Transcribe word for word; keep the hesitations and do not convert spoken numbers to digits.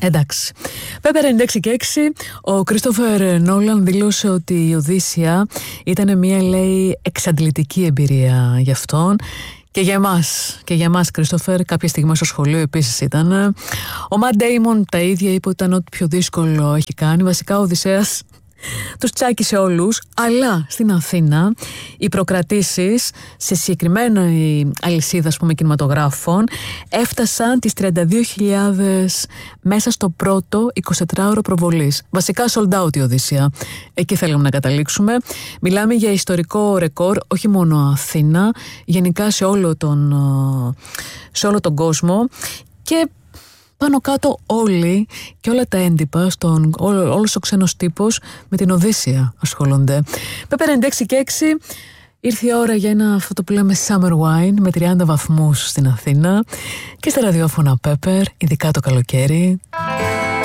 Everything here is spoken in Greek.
Εντάξει. Πέπερ ενενήντα έξι και έξι, ο Κρίστοφερ Νόλαν δήλωσε ότι η Οδύσσεια ήταν μια, λέει, εξαντλητική εμπειρία για αυτόν. Και για εμάς, και για εμάς, Κρίστοφερ, κάποια στιγμή στο σχολείο επίσης ήταν. Ο Ματ Ντέιμον τα ίδια είπε ότι ήταν ό,τι πιο δύσκολο έχει κάνει. Βασικά ο Οδυσσέας τους τσάκισε όλους, αλλά στην Αθήνα οι προκρατήσεις σε συγκεκριμένα η αλυσίδα, ας πούμε, κινηματογράφων έφτασαν τις τριάντα δύο χιλιάδες μέσα στο πρώτο εικοσιτετράωρο προβολής. Βασικά sold out η Οδύσσεια. Εκεί θέλουμε να καταλήξουμε. Μιλάμε για ιστορικό ρεκόρ, όχι μόνο Αθήνα, γενικά σε όλο τον, σε όλο τον κόσμο. Και πάνω κάτω όλοι και όλα τα έντυπα, στον, ό, όλος ο ξένος τύπος με την Οδύσσεια ασχολούνται. Πέπερ ενενήντα έξι και έξι, ήρθε η ώρα για ένα αυτό το που λέμε summer wine με τριάντα βαθμούς στην Αθήνα και στα ραδιόφωνα Πέπερ, ειδικά το καλοκαίρι.